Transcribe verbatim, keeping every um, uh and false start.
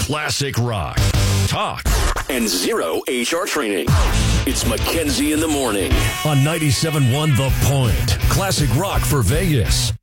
Classic rock, talk, and zero H R training. It's Mackenzie in the morning on ninety-seven point one The Point. Classic rock for Vegas.